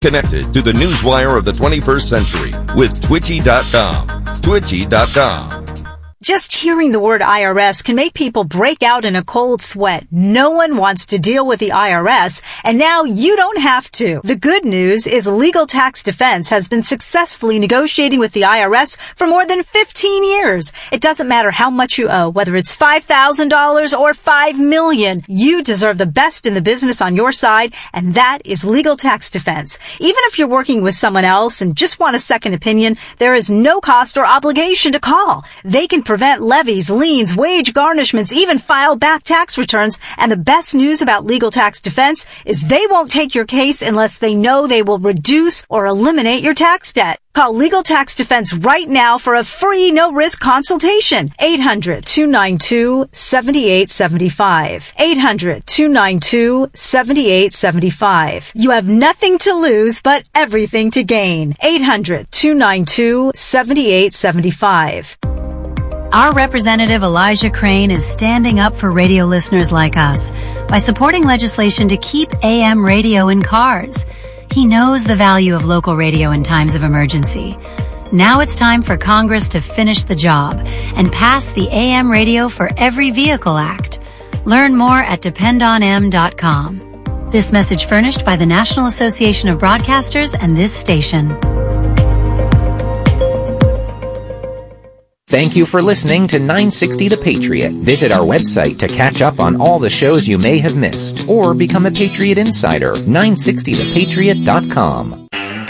Connected to the newswire of the 21st century with Twitchy.com. Twitchy.com. Just hearing the word IRS can make people break out in a cold sweat. No one wants to deal with the IRS, and now you don't have to. The good news is Legal Tax Defense has been successfully negotiating with the IRS for more than 15 years. It doesn't matter how much you owe, whether it's $5,000 or $5 million. You deserve the best in the business on your side, and that is Legal Tax Defense. Even if you're working with someone else and just want a second opinion, there is no cost or obligation to call. They can prevent levies, liens, wage garnishments, even file back tax returns. And the best news about Legal Tax Defense is they won't take your case unless they know they will reduce or eliminate your tax debt. Call Legal Tax Defense right now for a free, no-risk consultation. 800-292-7875. 800-292-7875. You have nothing to lose, but everything to gain. 800-292-7875. Our representative Elijah Crane is standing up for radio listeners like us by supporting legislation to keep AM radio in cars. He knows the value of local radio in times of emergency. Now it's time for Congress to finish the job and pass the AM Radio for Every Vehicle Act. Learn more at dependonm.com. This message furnished by the National Association of Broadcasters and this station. Thank you for listening to 960 The Patriot. Visit our website to catch up on all the shows you may have missed, or become a Patriot Insider, 960thepatriot.com.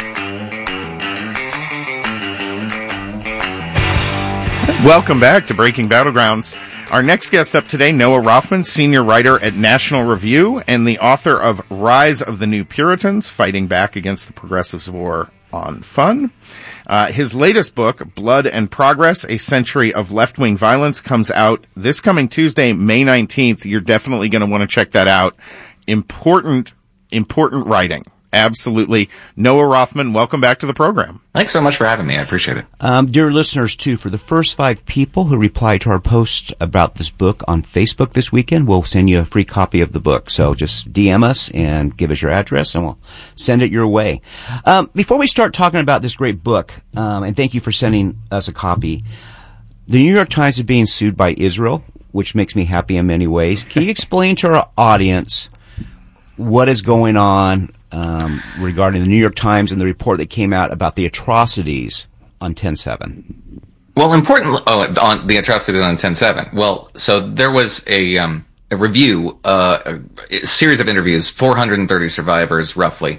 Welcome back to Breaking Battlegrounds. Our next guest up today, Noah Rothman, senior writer at National Review and the author of Rise of the New Puritans, Fighting Back Against the Progressives' War on Fun. His latest book, Blood and Progress, A Century of Left-Wing Violence, comes out this coming Tuesday, May 19th. You're definitely going to want to check that out. Important writing. Absolutely. Noah Rothman, welcome back to the program. Thanks so much for having me. I appreciate it. Dear listeners, too, for the first 5 people who reply to our post about this book on Facebook this weekend, we'll send you a free copy of the book. So just DM us and give us your address, and we'll send it your way. Before we start talking about this great book, and thank you for sending us a copy, the New York Times is being sued by Israel, which makes me happy in many ways. Can you explain to our audience what is going on regarding the New York Times and the report that came out about the atrocities on 10/7? Well, on the atrocities on 10/7. Well, so there was a review, a series of interviews, 430 survivors, roughly,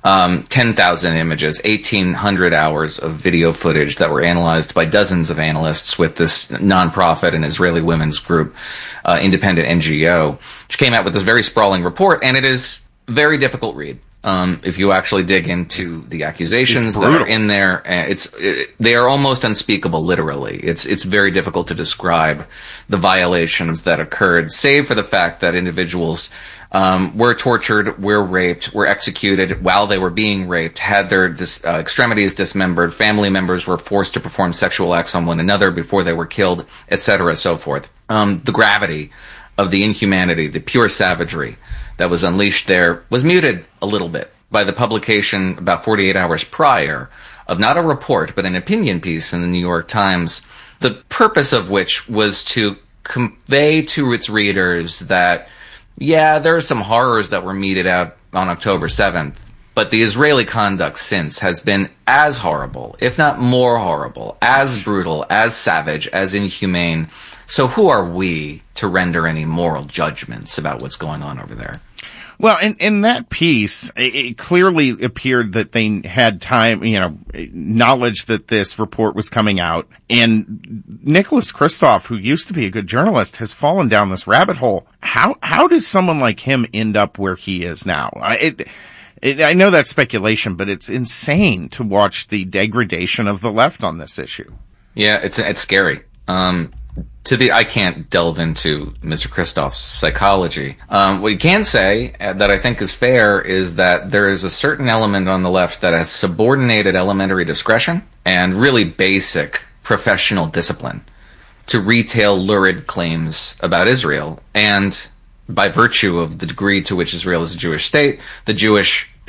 10,000 images, 1,800 hours of video footage that were analyzed by dozens of analysts with this nonprofit and Israeli women's group, independent NGO, which came out with this very sprawling report, and it is a very difficult read. If you actually dig into the accusations that are in there, they are almost unspeakable, literally. It's very difficult to describe the violations that occurred, save for the fact that individuals were tortured, were raped, were executed while they were being raped, had their extremities dismembered, family members were forced to perform sexual acts on one another before they were killed, etc., so forth. The gravity of the inhumanity, the pure savagery that was unleashed there was muted a little bit by the publication about 48 hours prior of not a report, but an opinion piece in the New York Times, the purpose of which was to convey to its readers that, yeah, there are some horrors that were meted out on October 7th, but the Israeli conduct since has been as horrible, if not more horrible, as brutal, as savage, as inhumane. So who are we to render any moral judgments about what's going on over there? Well, in that piece, it clearly appeared that they had time, knowledge that this report was coming out. And Nicholas Kristof, who used to be a good journalist, has fallen down this rabbit hole. How did someone like him end up where he is now? I know that's speculation, but it's insane to watch the degradation of the left on this issue. Yeah, it's scary. I can't delve into Mr. Kristof's psychology. What you can say that I think is fair is that there is a certain element on the left that has subordinated elementary discretion and really basic professional discipline to retail lurid claims about Israel. And by virtue of the degree to which Israel is a Jewish state, the Jewish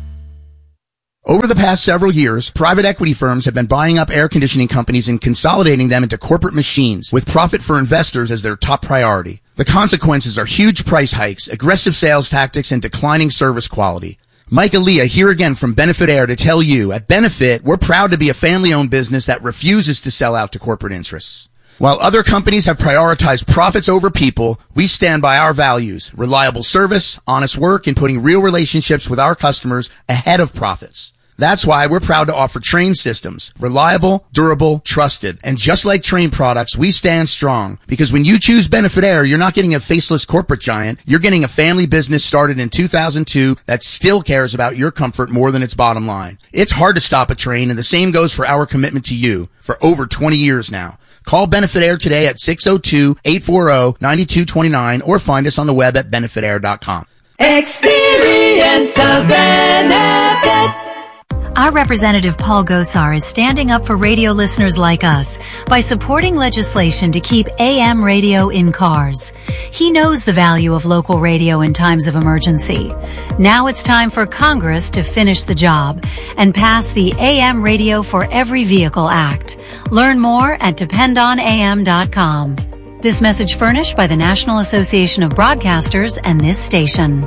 Over the past several years, private equity firms have been buying up air conditioning companies and consolidating them into corporate machines with profit for investors as their top priority. The consequences are huge price hikes, aggressive sales tactics, and declining service quality. Mike Aaliyah here again from Benefit Air to tell you, at Benefit, we're proud to be a family-owned business that refuses to sell out to corporate interests. While other companies have prioritized profits over people, we stand by our values, reliable service, honest work, and putting real relationships with our customers ahead of profits. That's why we're proud to offer Trane systems. Reliable, durable, trusted. And just like Trane products, we stand strong. Because when you choose Benefit Air, you're not getting a faceless corporate giant. You're getting a family business started in 2002 that still cares about your comfort more than its bottom line. It's hard to stop a Trane, and the same goes for our commitment to you for over 20 years now. Call Benefit Air today at 602-840-9229 or find us on the web at benefitair.com. Experience the benefit. Our representative Paul Gosar is standing up for radio listeners like us by supporting legislation to keep AM radio in cars. He knows the value of local radio in times of emergency. Now it's time for Congress to finish the job and pass the AM Radio for Every Vehicle Act. Learn more at dependonam.com. This message furnished by the National Association of Broadcasters and this station.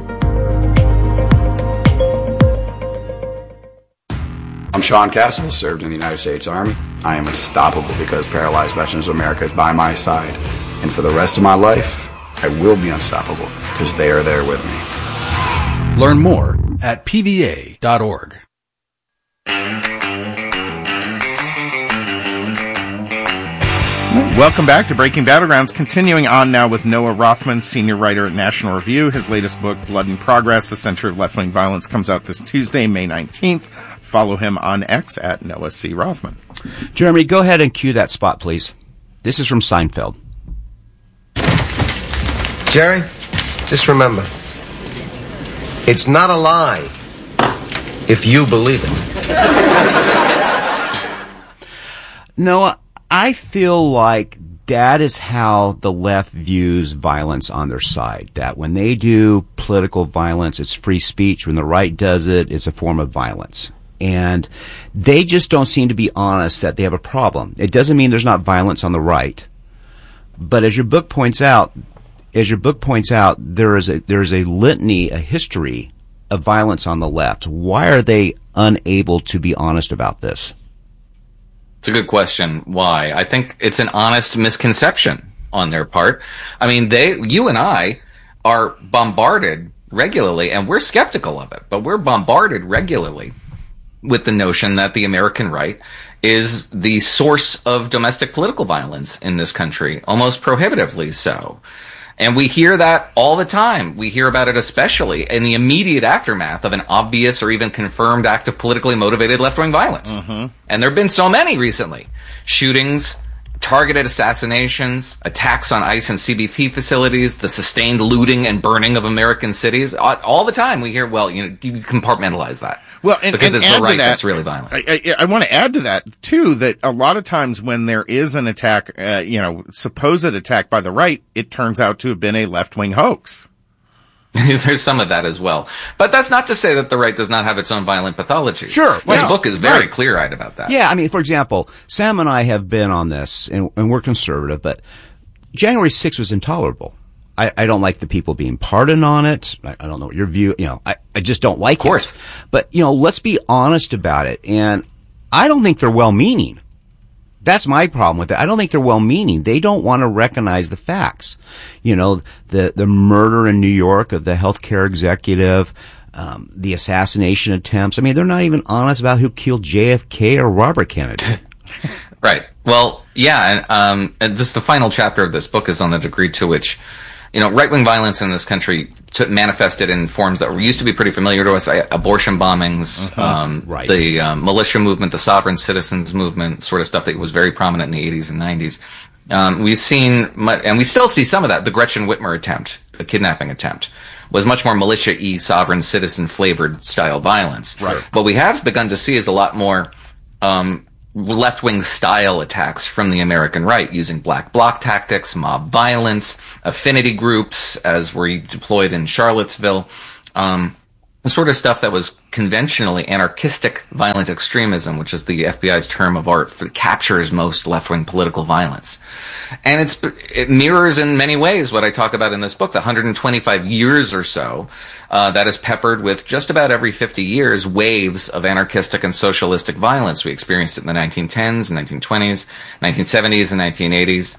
I'm Sean Castle, served in the United States Army. I am unstoppable because Paralyzed Veterans of America is by my side. And for the rest of my life, I will be unstoppable because they are there with me. Learn more at pva.org. Welcome back to Breaking Battlegrounds. Continuing on now with Noah Rothman, senior writer at National Review. His latest book, Blood and Progress, The Center of Left-Wing Violence, comes out this Tuesday, May 19th. Follow him on X at Noah C. Rothman. Jeremy, go ahead and cue that spot, please. This is from Seinfeld. Jerry, just remember, it's not a lie if you believe it. Noah, I feel like that is how the left views violence on their side. That when they do political violence, it's free speech. When the right does it, it's a form of violence. And they just don't seem to be honest that they have a problem. It doesn't mean there's not violence on the right. But as your book points out, there is a litany, a history of violence on the left. Why are they unable to be honest about this? It's a good question. Why? I think it's an honest misconception on their part. I mean, you and I are bombarded regularly, and we're skeptical of it, but we're bombarded regularly with the notion that the American right is the source of domestic political violence in this country, almost prohibitively so. And we hear that all the time. We hear about it especially in the immediate aftermath of an obvious or even confirmed act of politically motivated left-wing violence. Mm-hmm. And there have been so many recently. Shootings, targeted assassinations, attacks on ICE and CBP facilities, the sustained looting and burning of American cities. All the time we hear, well, you compartmentalize that. Well, because it's the right that's really violent. I want to add to that, too, that a lot of times when there is an attack, supposed attack by the right, it turns out to have been a left-wing hoax. There's some of that as well. But that's not to say that the right does not have its own violent pathology. Sure. This book is very clear-eyed about that. Yeah, I mean, for example, Sam and I have been on this, and we're conservative, but January 6th was intolerable. I don't like the people being pardoned on it. I don't know what your view, I just don't like it. Of course. But, let's be honest about it. And I don't think they're well-meaning. That's my problem with it. I don't think they're well-meaning. They don't want to recognize the facts. The murder in New York of the healthcare executive, the assassination attempts. I mean, they're not even honest about who killed JFK or Robert Kennedy. Right. Well, yeah, and this the final chapter of this book is on the degree to which right-wing violence in this country manifested in forms that used to be pretty familiar to us, abortion bombings, the militia movement, the sovereign citizens movement, sort of stuff that was very prominent in the 80s and 90s. We've seen, and we still see some of that, the Gretchen Whitmer attempt, the kidnapping attempt, was much more militia-y, sovereign citizen-flavored style violence. Right. What we have begun to see is a lot more left-wing style attacks from the American right using black bloc tactics, mob violence, affinity groups as were deployed in Charlottesville, the sort of stuff that was conventionally anarchistic violent extremism, which is the FBI's term of art that captures most left-wing political violence. And it mirrors in many ways what I talk about in this book, the 125 years or so that is peppered with just about every 50 years waves of anarchistic and socialistic violence. We experienced it in the 1910s, 1920s, 1970s and 1980s,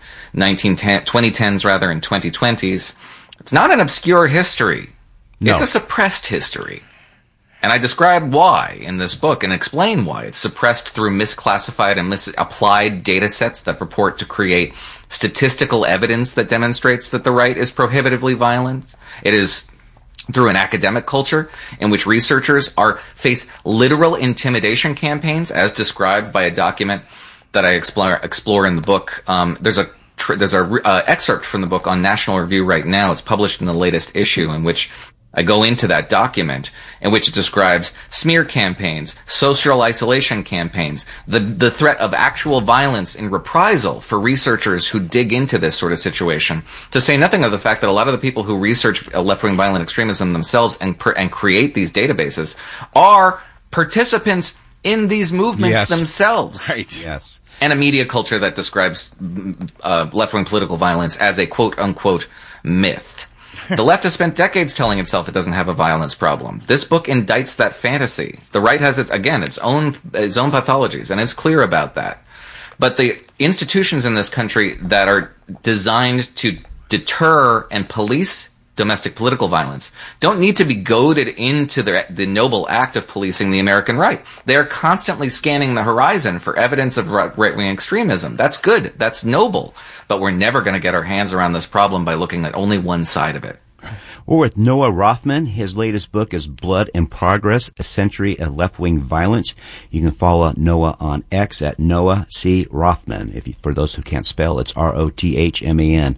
2010s rather, and 2020s. It's not an obscure history. No. It's a suppressed history. And I describe why in this book and explain why. It's suppressed through misclassified and misapplied data sets that purport to create statistical evidence that demonstrates that the right is prohibitively violent. It is through an academic culture in which researchers face literal intimidation campaigns, as described by a document that I explore in the book. There's a excerpt from the book on National Review right now. It's published in the latest issue, in which I go into that document, in which it describes smear campaigns, social isolation campaigns, the threat of actual violence in reprisal for researchers who dig into this sort of situation, to say nothing of the fact that a lot of the people who research left-wing violent extremism themselves and create these databases are participants in these movements themselves. Right. Yes. And a media culture that describes left-wing political violence as a quote-unquote myth. The left has spent decades telling itself it doesn't have a violence problem. This book indicts that fantasy. The right has its own pathologies, and it's clear about that. But the institutions in this country that are designed to deter and police domestic political violence don't need to be goaded into the noble act of policing the American right. They are constantly scanning the horizon for evidence of right-wing extremism. That's good. That's noble. But we're never going to get our hands around this problem by looking at only one side of it. We're with Noah Rothman. His latest book is Blood in Progress, A Century of Left-Wing Violence. You can follow Noah on X at Noah C. Rothman. For those who can't spell, it's Rothman.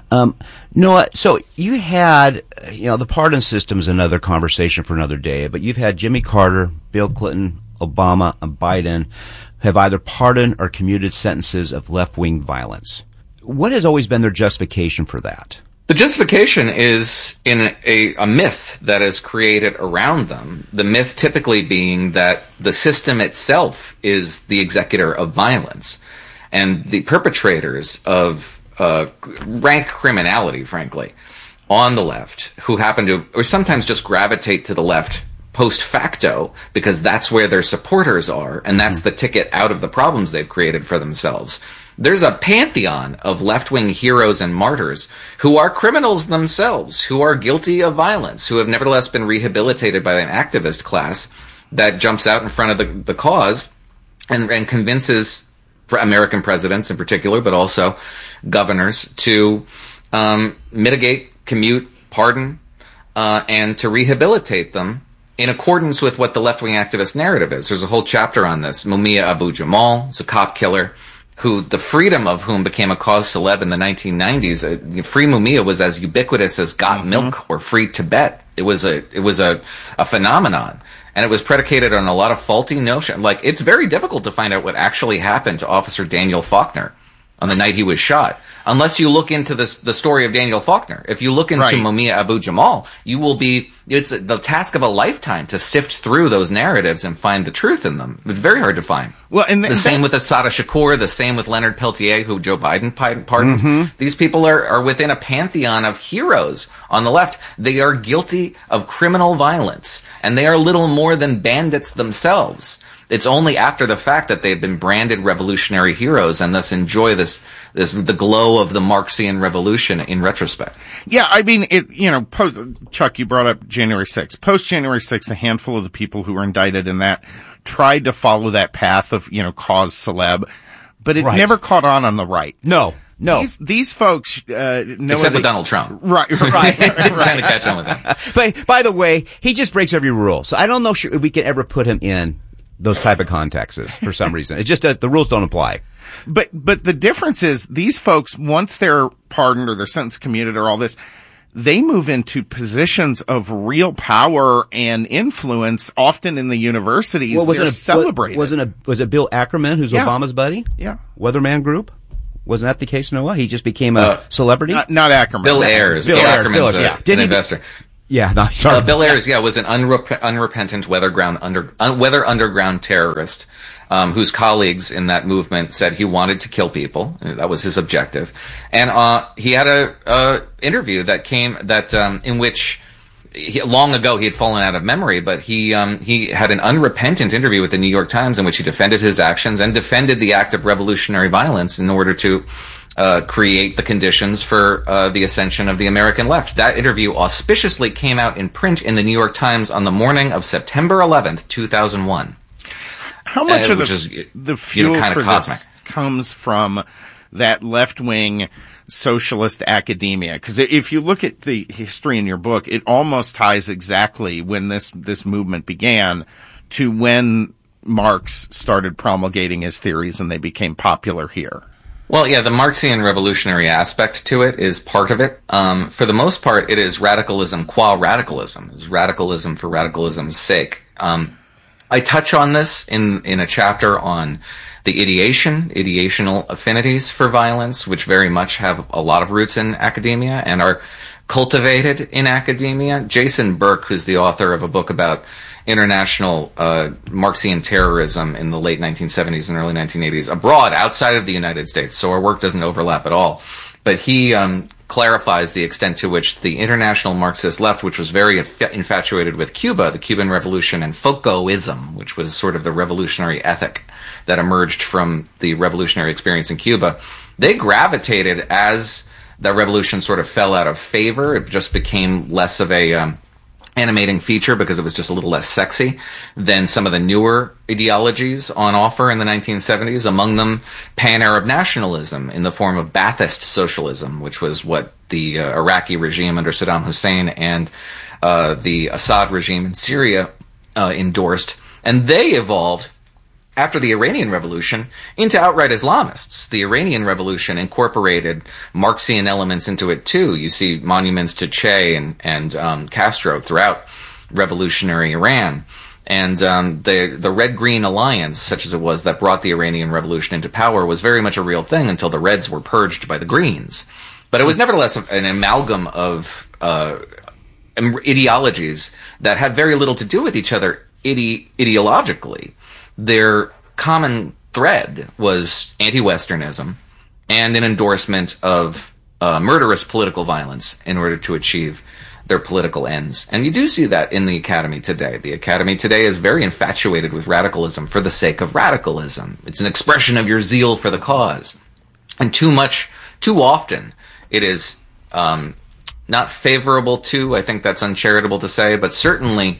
Noah, so you had, the pardon system is another conversation for another day, but you've had Jimmy Carter, Bill Clinton, Obama, and Biden have either pardoned or commuted sentences of left-wing violence. What has always been their justification for that? The justification is in a myth that is created around them. The myth typically being that the system itself is the executor of violence, and the perpetrators of rank criminality, frankly, on the left, who happen to, or sometimes just gravitate to the left post facto because that's where their supporters are, and that's the ticket out of the problems they've created for themselves. There's a pantheon of left-wing heroes and martyrs who are criminals themselves, who are guilty of violence, who have nevertheless been rehabilitated by an activist class that jumps out in front of the cause and convinces American presidents in particular, but also governors, to mitigate, commute, pardon, and to rehabilitate them in accordance with what the left-wing activist narrative is. There's a whole chapter on this. Mumia Abu-Jamal is a cop killer who the freedom of whom became a cause celeb in the 1990s. Free Mumia was as ubiquitous as Got Milk or Free Tibet. It was a phenomenon, and it was predicated on a lot of faulty notions. Like, it's very difficult to find out what actually happened to Officer Daniel Faulkner on the night he was shot, unless you look into the story of Daniel Faulkner. If you look into Mumia Abu-Jamal, it's the task of a lifetime to sift through those narratives and find the truth in them. It's very hard to find. Well, and the same with Assata Shakur, the same with Leonard Peltier, who Joe Biden pardoned. These people are within a pantheon of heroes on the left. They are guilty of criminal violence, and they are little more than bandits themselves. It's only after the fact that they've been branded revolutionary heroes and thus enjoy the glow of the Marxian revolution in retrospect. Yeah, I mean, Chuck, you brought up January 6th. Post January 6th, a handful of the people who were indicted in that tried to follow that path of, cause celeb, but it never caught on the right. No. These folks, except with Donald Trump. Right. Trying to catch on with him. But by the way, he just breaks every rule. So I don't know if we can ever put him in those type of contexts for some reason. It's just that the rules don't apply. But the difference is these folks, once they're pardoned or their sentence commuted or all this, they move into positions of real power and influence, often in the universities. Well, they're celebrated. Was it Bill Ackerman, who's Obama's buddy? Yeah. Weatherman Group? Wasn't that the case, Noah? He just became a celebrity? Not Ackerman. Bill Ayers. Bill Ackerman's an investor. Yeah, no, sorry. Bill Ayers, was an unrepentant weather underground terrorist, whose colleagues in that movement said he wanted to kill people. That was his objective. And he had a interview in which long ago he had fallen out of memory, but he had an unrepentant interview with the New York Times in which he defended his actions and defended the act of revolutionary violence in order to create the conditions for the ascension of the American left. That interview auspiciously came out in print in the New York Times on the morning of September 11th, 2001. How much of the fuel for this comes from that left-wing socialist academia? Because if you look at the history in your book, it almost ties exactly when this movement began to when Marx started promulgating his theories and they became popular here. Well, yeah, the Marxian revolutionary aspect to it is part of it. For the most part, it is radicalism qua radicalism. It's radicalism for radicalism's sake. I touch on this in a chapter on the ideational affinities for violence, which very much have a lot of roots in academia and are cultivated in academia. Jason Burke, who's the author of a book about international Marxian terrorism in the late 1970s and early 1980s abroad, outside of the United States, so our work doesn't overlap at all. But he clarifies the extent to which the international Marxist left, which was very infatuated with Cuba, the Cuban Revolution, and Foucaultism, which was sort of the revolutionary ethic that emerged from the revolutionary experience in Cuba, they gravitated as the revolution sort of fell out of favor. It just became less of a animating feature because it was just a little less sexy than some of the newer ideologies on offer in the 1970s, among them pan-Arab nationalism in the form of Ba'athist socialism, which was what the Iraqi regime under Saddam Hussein and the Assad regime in Syria endorsed. And they evolved after the Iranian Revolution into outright Islamists. The Iranian Revolution incorporated Marxian elements into it too. You see monuments to Che and Castro throughout revolutionary Iran. And the Red-Green Alliance, such as it was, that brought the Iranian Revolution into power, was very much a real thing until the Reds were purged by the Greens. But it was nevertheless an amalgam of ideologies that had very little to do with each other ideologically. Their common thread was anti-Westernism and an endorsement of murderous political violence in order to achieve their political ends. And you do see that in the Academy today. The Academy today is very infatuated with radicalism for the sake of radicalism. It's an expression of your zeal for the cause. And too often, it is not favorable to, I think that's uncharitable to say, but certainly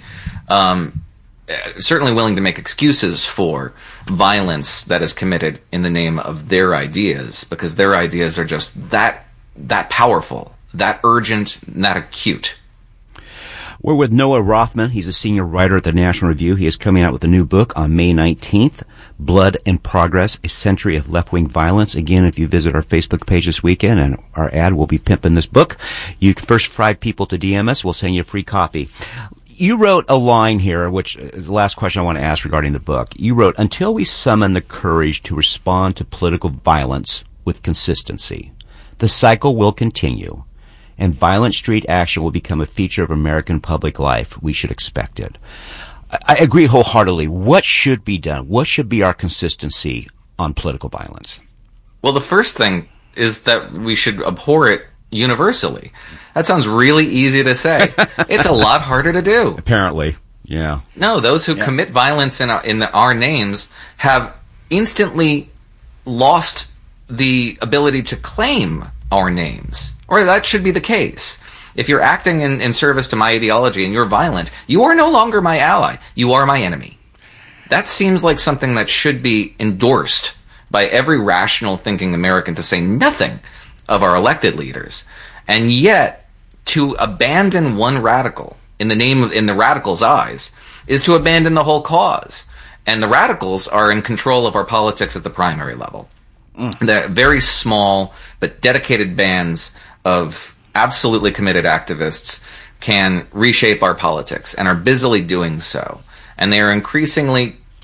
willing to make excuses for violence that is committed in the name of their ideas, because their ideas are just that powerful, that urgent, and that acute. We're with Noah Rothman. He's a senior writer at the National Review. He is coming out with a new book on May 19th, Blood and Progress, A Century of Left-Wing Violence. Again, if you visit our Facebook page this weekend, and our ad will be pimping this book, you can first 5 people to DM us. We'll send you a free copy. You wrote a line here, which is the last question I want to ask regarding the book. You wrote, until we summon the courage to respond to political violence with consistency, the cycle will continue, and violent street action will become a feature of American public life. We should expect it. I agree wholeheartedly. What should be done? What should be our consistency on political violence? Well, the first thing is that we should abhor it universally. That sounds really easy to say. It's a lot harder to do. Apparently, yeah. No, those who commit violence in our names have instantly lost the ability to claim our names. Or that should be the case. If you're acting in service to my ideology and you're violent, you are no longer my ally. You are my enemy. That seems like something that should be endorsed by every rational thinking American, to say nothing of our elected leaders. And yet, to abandon one radical in the radical's eyes is to abandon the whole cause. And the radicals are in control of our politics at the primary level. The very small but dedicated bands of absolutely committed activists can reshape our politics and are busily doing so. And they are increasingly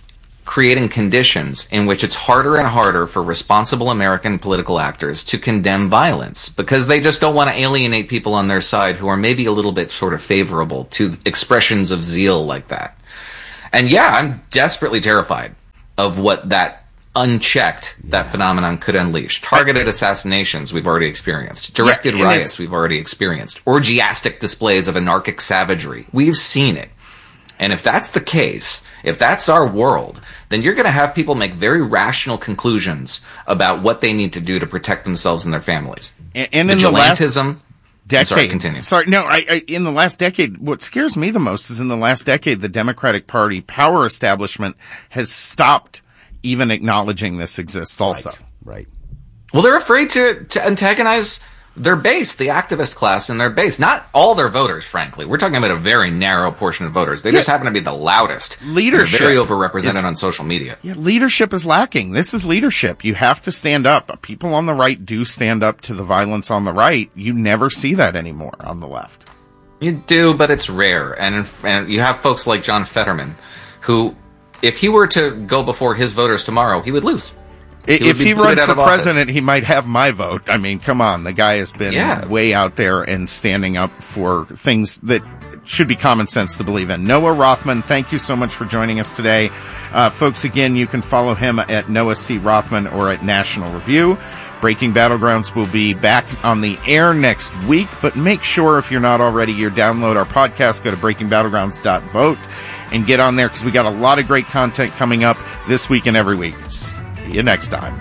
creating conditions in which it's harder and harder for responsible American political actors to condemn violence because they just don't want to alienate people on their side who are maybe a little bit sort of favorable to expressions of zeal like that. And yeah, I'm desperately terrified of what that unchecked, that phenomenon could unleash. Targeted assassinations we've already experienced. Directed riots we've already experienced. Orgiastic displays of anarchic savagery. We've seen it. And if that's the case, if that's our world, then you're going to have people make very rational conclusions about what they need to do to protect themselves and their families. And in the last decade, sorry, continue. In the last decade, what scares me the most is in the last decade, the Democratic Party power establishment has stopped even acknowledging this exists also. Right. Well, they're afraid to antagonize their base, the activist class in their base. Not all their voters, frankly. We're talking about a very narrow portion of voters. They just happen to be the loudest. Leadership. They're very overrepresented on social media. Yeah, leadership is lacking. This is leadership. You have to stand up. People on the right do stand up to the violence on the right. You never see that anymore on the left. You do, but it's rare. And you have folks like John Fetterman, who, if he were to go before his voters tomorrow, he would lose. If he runs for president, he might have my vote. I mean, come on. The guy has been way out there and standing up for things that should be common sense to believe in. Noah Rothman, thank you so much for joining us today. Folks, again, you can follow him at Noah C. Rothman or at National Review. Breaking Battlegrounds will be back on the air next week, but make sure, if you're not already, you download our podcast, go to breakingbattlegrounds.vote and get on there because we got a lot of great content coming up this week and every week. See you next time.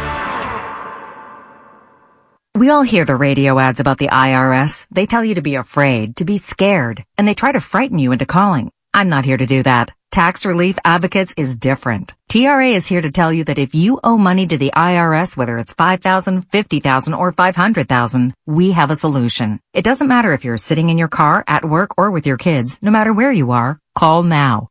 We all hear the radio ads about the IRS. They tell you to be afraid, to be scared, and they try to frighten you into calling. I'm not here to do that. Tax Relief Advocates is different. TRA is here to tell you that if you owe money to the IRS, whether it's $5,000, $50,000, or $500,000, we have a solution. It doesn't matter if you're sitting in your car, at work, or with your kids. No matter where you are, call now.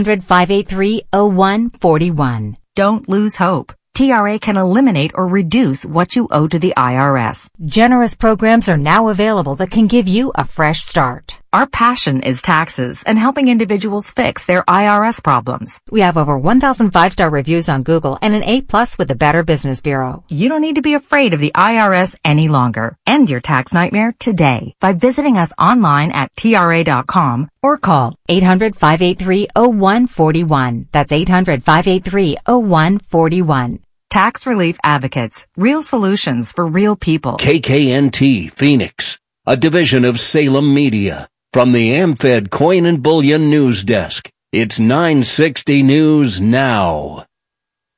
800-583-0141. Don't lose hope. TRA can eliminate or reduce what you owe to the IRS. Generous programs are now available that can give you a fresh start. Our passion is taxes and helping individuals fix their IRS problems. We have over 1,000 5-star reviews on Google and an A+ with the Better Business Bureau. You don't need to be afraid of the IRS any longer. End your tax nightmare today by visiting us online at TRA.com or call 800-583-0141. That's 800-583-0141. Tax Relief Advocates. Real solutions for real people. KKNT Phoenix, a division of Salem Media. From the AmFed Coin and Bullion News Desk, it's 960 News Now.